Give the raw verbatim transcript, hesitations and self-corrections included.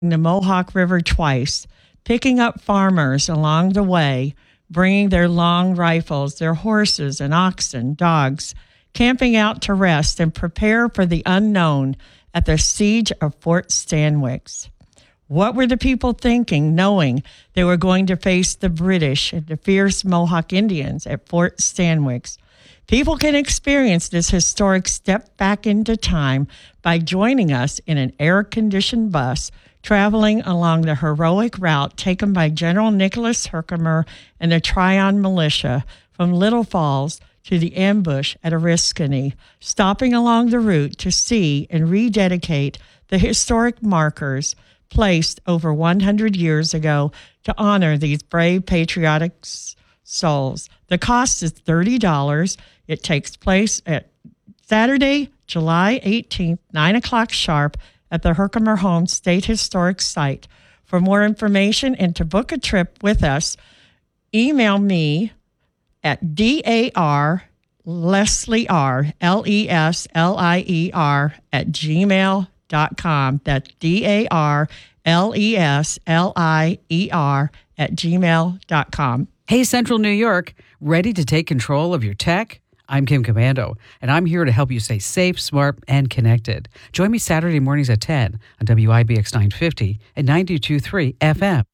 the Mohawk River twice, picking up farmers along the way, bringing their long rifles, their horses and oxen, dogs, camping out to rest and prepare for the unknown at the siege of Fort Stanwix. What were the people thinking, knowing they were going to face the British and the fierce Mohawk Indians at Fort Stanwix? People can experience this historic step back into time by joining us in an air-conditioned bus traveling along the heroic route taken by General Nicholas Herkimer and the Tryon Militia from Little Falls to the ambush at Oriskany, stopping along the route to see and rededicate the historic markers placed over one hundred years ago to honor these brave, patriotic s- souls. The cost is thirty dollars. It takes place at Saturday, July eighteenth, nine o'clock sharp at the Herkimer Home State Historic Site. For more information and to book a trip with us, email me at D-A-R Leslie R, L E S L I E R, at gmail dot com. That's D-A-R L E S L I E R at gmail dot com. Hey, Central New York, ready to take control of your tech? I'm Kim Commando, and I'm here to help you stay safe, smart, and connected. Join me Saturday mornings at ten on W I B X nine fifty and ninety-two point three F M.